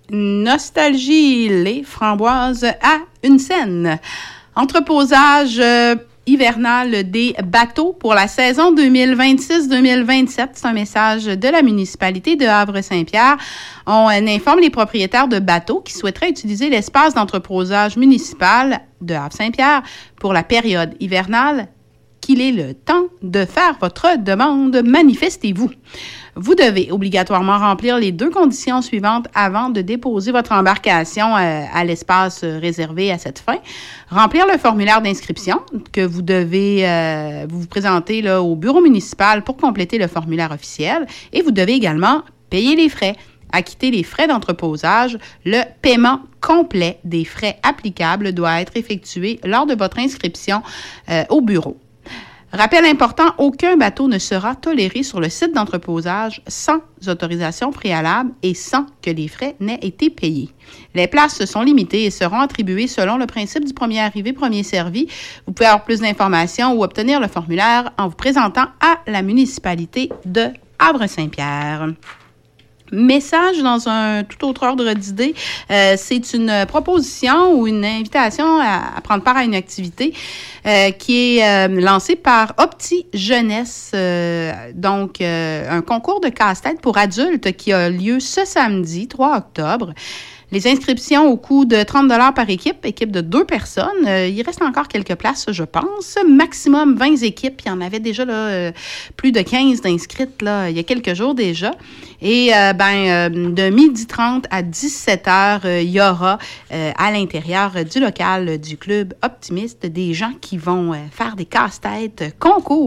Nostalgie, les framboises à une scène. Entreposage hivernal des bateaux pour la saison 2026-2027. C'est un message de la municipalité de Havre-Saint-Pierre. On informe les propriétaires de bateaux qui souhaiteraient utiliser l'espace d'entreposage municipal de Havre-Saint-Pierre pour la période hivernale qu'il est le temps de faire votre demande. Manifestez-vous. Vous devez obligatoirement remplir les 2 conditions suivantes avant de déposer votre embarcation à l'espace réservé à cette fin. Remplir le formulaire d'inscription que vous devez vous présenter là, au bureau municipal pour compléter le formulaire officiel. Et vous devez également payer les frais. Acquitter les frais d'entreposage. Le paiement complet des frais applicables doit être effectué lors de votre inscription au bureau. Rappel important, aucun bateau ne sera toléré sur le site d'entreposage sans autorisation préalable et sans que les frais n'aient été payés. Les places sont limitées et seront attribuées selon le principe du premier arrivé, premier servi. Vous pouvez avoir plus d'informations ou obtenir le formulaire en vous présentant à la municipalité de Havre-Saint-Pierre. Message dans un tout autre ordre d'idée, c'est une proposition ou une invitation à prendre part à une activité qui est lancée par Opti Jeunesse, donc un concours de casse-tête pour adultes qui a lieu ce samedi 3 octobre. Les inscriptions au coût de 30 $ par équipe de 2 personnes. Il reste encore quelques places, je pense. Maximum 20 équipes. Il y en avait déjà là, plus de 15 d'inscrites là, il y a quelques jours déjà. Et de 12h30 à 17h, il y aura à l'intérieur du local du club Optimiste des gens qui vont faire des casse-têtes concours.